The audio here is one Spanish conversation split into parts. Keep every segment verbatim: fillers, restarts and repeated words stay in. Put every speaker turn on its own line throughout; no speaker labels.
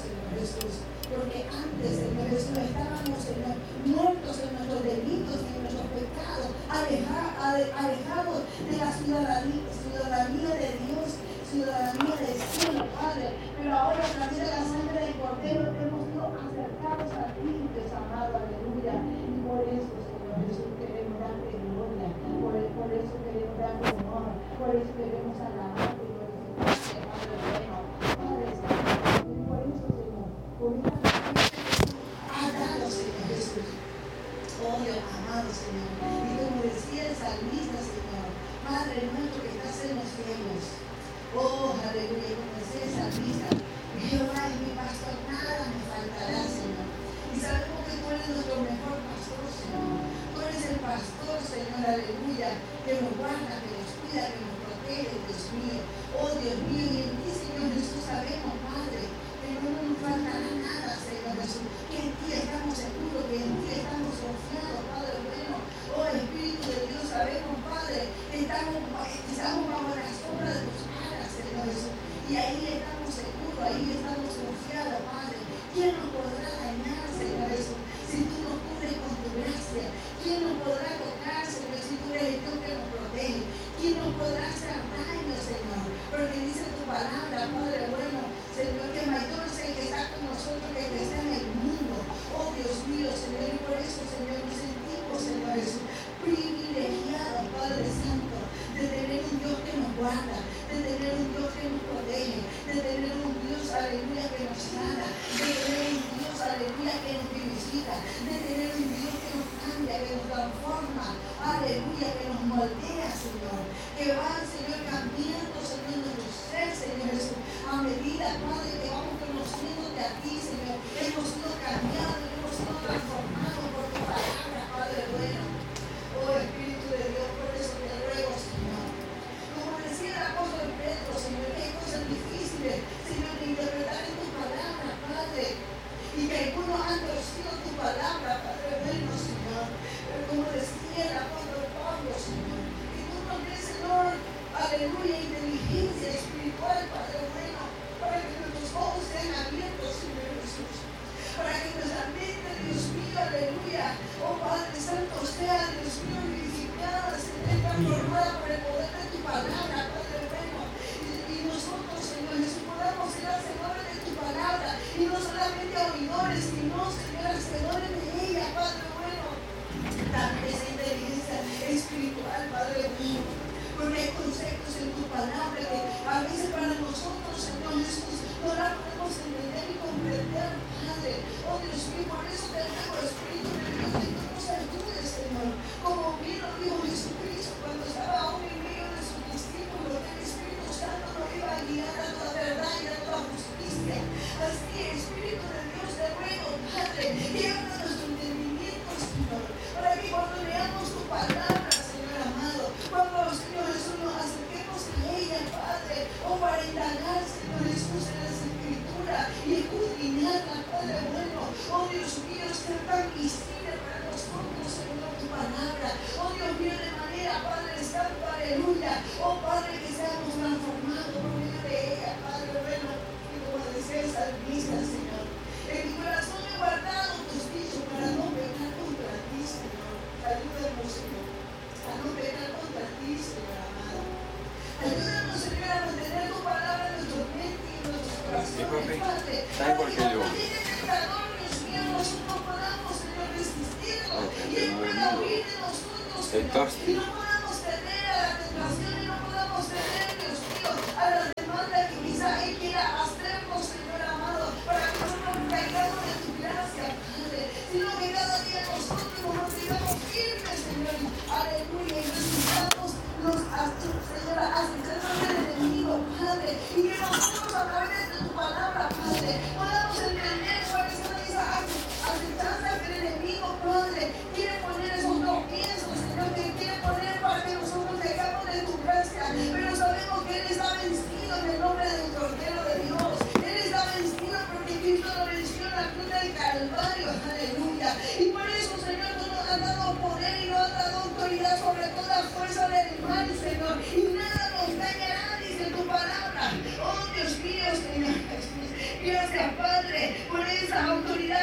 Señor Jesús. Porque antes, Señor Jesús, estábamos, Señor, muertos en nuestros delitos y en nuestros pecados, alejados de la ciudadanía, ciudadanía de Dios, ciudadanía del cielo, Padre. Pero ahora, a través de la sangre del Cordero, hemos sido acercados a ti, Dios amado, aleluya. Y por eso, Señor Jesús, queremos darte gloria, por, por eso queremos darte honor, por eso queremos alabarte y glorificarte, Padre bueno, Padre Santo. Y por eso, Señor, por esta ha dado, Señor Jesús. Oh Dios amado, Señor. Y como decía el salmista, Señor, Padre nuestro que estás en los cielos. Oh, aleluya, como decía el salmista, Jehová es mi pastor, nada me faltará, Señor. Y sabemos que tú eres nuestro mejor pastor, Señor. Tú eres el pastor, Señor, aleluya, que nos guarda, que nos cuida, que nos protege, Dios mío. Oh, Dios mío, y en ti, Señor Jesús, sabemos, Padre, que no nos faltará nada, Señor Jesús. Que en ti estamos seguros, que en ti estamos confiados, Padre bueno. Oh, Espíritu de Dios, sabemos, Padre, que estamos, estamos bajo la sombra de tus alas, Señor Jesús. Y ahí estamos seguros, ahí estamos confiados, Padre. ¿Quién nos podrá dañar, Señor Jesús? Si tú nos cubres con tu gracia. ¿Quién nos podrá tocar, Señor, si tú eres el Dios que nos protege? ¿Quién nos podrá hacer daño, Señor? Porque dice tu palabra, Padre bueno, Señor, que mayor es el que está con nosotros que el que está en el mundo. Oh, Dios mío, Señor, y por eso, Señor, nos sentimos, Señor Jesús, privilegiados, Padre Santo, de tener un Dios que nos guarda, de tener un Dios que nos protege, de tener un Dios, aleluya, que nos sana, de tener un Dios, aleluya, que nos visita, de tener un Dios que nos cambia, que nos transforma, aleluya, que nos moldea, Señor, que va, Señor, cambiando, Señor, nuestro ser, Señor Jesús, a medida, Padre, que vamos conociéndote a ti, Señor, hemos sido cambiados, hemos sido transformados por tu palabra, Padre bueno. Oh, Espíritu de Dios, por eso te ruego, Señor. Como decía el apóstol Pedro, Señor, que hay cosas difíciles, Señor, de interpretar en tu palabra, Padre. Y que algunos han torcido tu palabra, Padre bueno, Señor. Pero como decía el apóstol Pablo, Señor, que tú nos des, Señor, aleluya, inteligencia espiritual, Padre bueno, para que nuestros ojos sean abiertos, Señor Jesús. Para que nuestra mente, Dios mío, aleluya, oh Padre Santo, sea, Dios mío, vivificada, sea transformada por el poder de tu palabra, Padre bueno. Y, y nosotros, Señor Jesús, podamos ser hacedores de tu palabra, y no solamente oidores, sino, Señor, hacedores de ella, Padre bueno. Dame esa inteligencia espiritual, Padre mío, porque hay conceptos en tu palabra que a veces para nosotros, Señor Jesús, no la podemos entender y comprender, Padre. Oh Dios mío, por eso te ruego, Espíritu de Dios, que tú nos ayudes, Señor. Como bien lo dijo Jesucristo cuando estaba aún en medio de sus discípulos, que el Espíritu Santo nos iba a guiar a toda verdad y a toda justicia. Así, Espíritu de Dios, te ruego, Padre, que abra nuestro entendimiento, Señor, para que cuando leamos tu palabra, Señor amado, cuando, Señor Jesús, nos acerquemos a ella, Padre, o para indagar, Señor Jesús, en las Escrituras y escudriñarla, Padre bueno. Oh Dios mío, ser tan visible para nosotros, Señor, tu palabra. Oh Dios mío, de manera, Padre Santo, aleluya. Oh Padre, que seamos transformados por medio de ella, Padre bueno. Y como decía el salmista, Señor, en mi corazón he guardado tus dichos para no pecar contra ti, Señor. Ayúdanos, Señor, a no pecar contra ti, Señor amado. Ayúdanos, Señor, a mantener tu palabra en nuestro mente y en nuestros corazones, Padre. Para que cuando llegue el tentador, Dios mío, nosotros podamos, Señor, resistirlo. Y Él pueda huir de nosotros, Señor. Y no podamos ceder a la tentación y no podamos ceder, Dios mío, a las demandas que quizá Él quiera hacernos, Señor amado, para que nosotros caigamos de tu gracia, Padre. Sino que cada día nosotros nos mantengamos firmes, Señor. Aleluya. Y resistamos los Señor, acercarnos al enemigo, Padre, y que nosotros a través de tu palabra, Padre, podamos entender cuáles son esas acechanzas que el enemigo, Padre, quiere poner esos tropiezos, Señor, que quiere poner para que nosotros caigamos de tu gracia, pero sabemos que Él está vencido en el nombre del Cordero de Dios. Él está vencido porque Cristo lo venció en la cruz del Calvario, aleluya. Y por eso, Señor, tú nos has dado poder y nos has dado autoridad sobre toda fuerza del mal, Señor, y nada nos dañará, dice tu palabra. Oh Dios mío, Señor Jesús, gracias, Padre.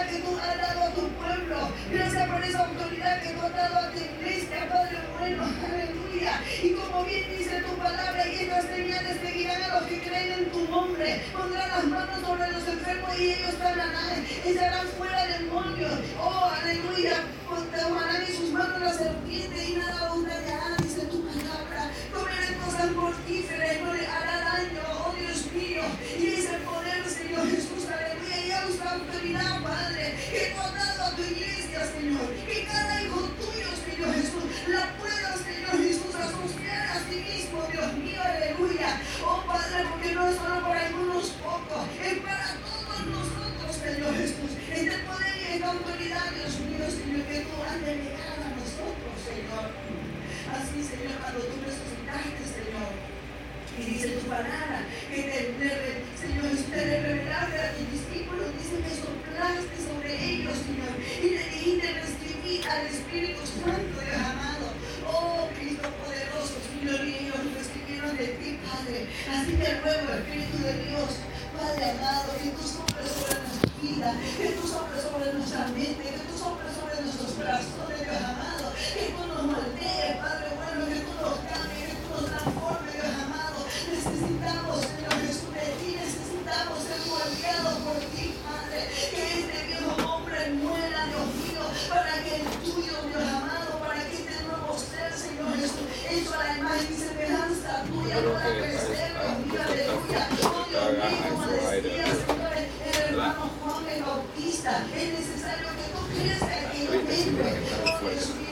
que tú has dado a tu pueblo. Gracias por esa autoridad que tú has dado a tu iglesia, Padre bueno, aleluya. Y como bien dice tu palabra, y estas señales seguirán a los que creen en tu nombre. Pondrán las manos sobre los enfermos y ellos sanarán. Echarán fuera demonios. Oh, aleluya. Tomarán en sus manos la serpiente y nada os dañará, dice tu palabra. Comerán cosas mortíferas y no le hará daño, oh Dios mío. Y ese poder, Señor Jesús, aleluya. Y esa autoridad, Padre, que tú has dado a tu iglesia, Señor. Que cada hijo tuyo, Señor Jesús, la pueda, Señor Jesús, asociar a sí mismo, Dios mío, aleluya. Oh Padre, porque no es solo para algunos pocos, es para todos nosotros, Señor Jesús. Este poder y esta autoridad, Dios mío, Señor, que tú has delegado a nosotros, Señor. Así, Señor, cuando tú resucitaste, Señor, y dice tu palabra, que te, te, Señor Jesús, te revelaste a tus discípulos, dice que soplaste sobre ellos, Señor, y le dijiste recibir al Espíritu Santo, Dios amado. Oh, Cristo poderoso, Señor, y ellos recibieron de ti, Padre. Así que ruego, Espíritu de Dios, Padre amado, que tú soples sobre nuestra vida, que tú soples sobre nuestra mente, que tú soples sobre nuestros corazones, Dios amado, que tú nos moldees, Padre bueno, que tú nos cambies, que tú nos transformes, Dios amado. Necesitamos, Señor Jesús, de ti, necesitamos ser moldeados por ti, Padre, que este viejo hombre muera, Dios mío, para que el tuyo, Dios amado, para que este nuevo ser, Señor Jesús, hecho a la imagen y semejanza tuya, pueda crecer, Dios mío, aleluya. Oh Dios mío, como decía, Señor, el hermano Juan el Bautista, es necesario que tú crezcas y yo entre. Oh Dios mío,